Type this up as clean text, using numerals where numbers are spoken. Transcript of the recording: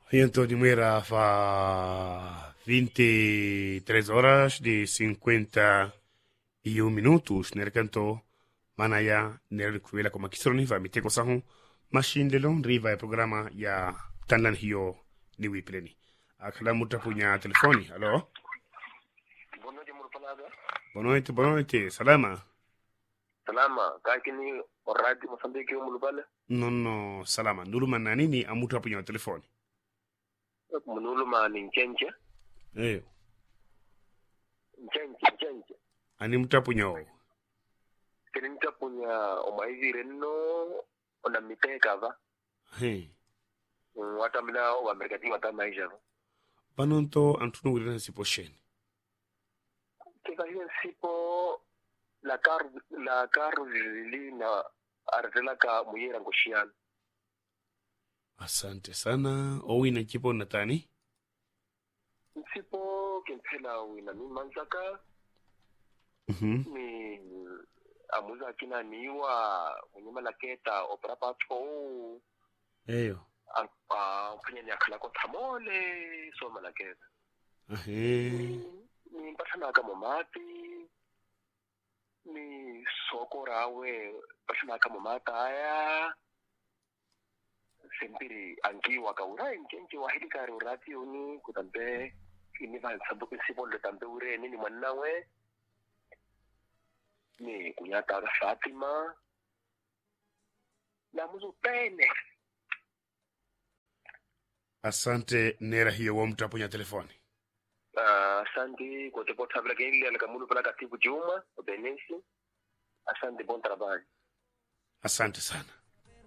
Antônio Moreira fa 23 horas de 51 minutos nel canto manaya nel kuela como kisroni va miteko sahu machine de long riva e programa ya tanlan hiyo ni wipleni akala muta punya telefoni alo boa noite salama Salama, kakini oradi Mozambique umulubale. no salama ndulu manani ni amuta punya telefoni Munuluma ni Nchenche. eh Nchenche. ani muta punya o Kininta punya omaizi renno ona miteka va. he Wata mina o Amerikati wata maisha. panonto antunu wile si poshen Kika hiyo sipo la karu zili na artela ka muyera ngoshiana. asante sana owina chipo natani Sipo kempela wina mi manzaka ni amuza kina niwa munyuma la keta opera patro eyo kwenye nyakala kwa tamole soma la keta ni mpatana kama mati ni soko rawe mpatana kama mata haya sempiri angiwa kaura njenje wahidi kare urati uni kutambe ini va sabuke sipo le tambe ure ni mwanawe ni kunyata Fatima na muzu pene. asante nera hiyo wa mtaponya telefoni Asante kwa tepo tabla geli alakamulu pala katibu Juma Benesi. Asante, bon trabalho. asante sana